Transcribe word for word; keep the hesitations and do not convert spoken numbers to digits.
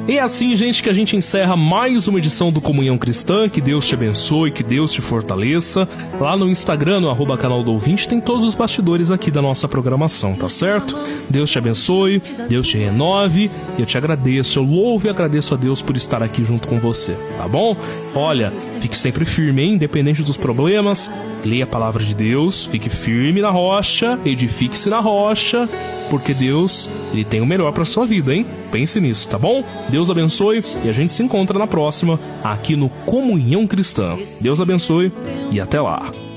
E é assim, gente, que a gente encerra mais uma edição do Comunhão Cristã. Que Deus te abençoe, que Deus te fortaleça. Lá no Instagram, no arroba canal do ouvinte, tem todos os bastidores aqui da nossa programação, tá certo? Deus te abençoe, Deus te renove. E eu te agradeço, eu louvo e agradeço a Deus por estar aqui junto com você, tá bom? Olha, fique sempre firme, hein? Independente dos problemas, leia a palavra de Deus, fique firme na rocha, edifique-se na rocha, porque Deus, Ele tem o melhor para sua vida, hein? Pense nisso, tá bom? Deus abençoe e a gente se encontra na próxima, aqui no Comunhão Cristã. Deus abençoe e até lá.